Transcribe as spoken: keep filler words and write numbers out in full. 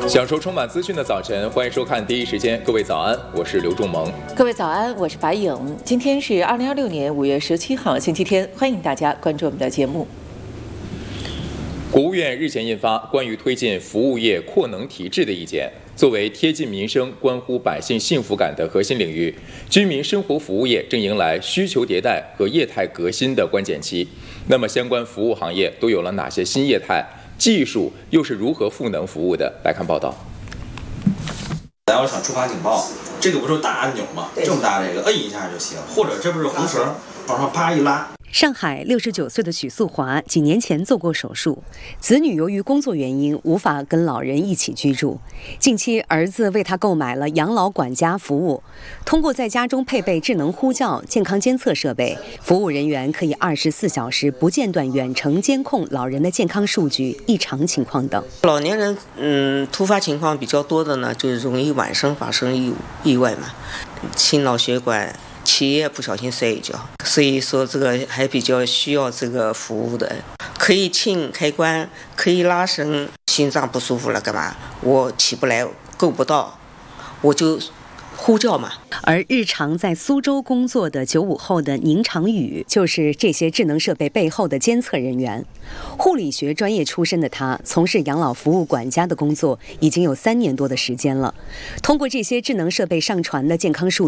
享受充满资讯的早晨，欢迎收看第一时间。各位早安，我是刘仲萌。 各位早安，我是白颖。今天是二零二六年五月十七号，星期天，欢迎大家关注我们的节目。 国务院日前印发关于推进服务业扩能提质的意见。作为贴近民生、关乎百姓幸福感的核心领域，居民生活服务业正迎来需求迭代和业态革新的关键期。那么，相关服务行业都有了哪些新业态？技术又是如何赋能服务的？来看报道。 咱要想触发警报，这个不是大按钮吗？这么大这个，摁一下就行。或者这不是红绳，往上啪一拉。 上海六十九岁的许素华几年前做过手术，子女由于工作原因无法跟老人一起居住。近期儿子为他购买了养老管家服务，通过在家中配备智能呼叫、健康监测设备，服务人员可以二十四小时不间断远程监控老人的健康数据、异常情况等。 老年人嗯突发情况比较多的呢，就是容易晚上发生意意外嘛，心脑血管。起夜不小心摔一跤，所以说这个还比较需要这个服务的，可以轻开关，可以拉伸。心脏不舒服了干嘛？我起不来，够不到，我就呼叫嘛。 而日常在苏州工作的九五后的宁长宇，就是这些智能设备背后的监测人员。护理学专业出身的他，从事养老服务管家的工作已经有三年多的时间了。通过这些智能设备上传的健康数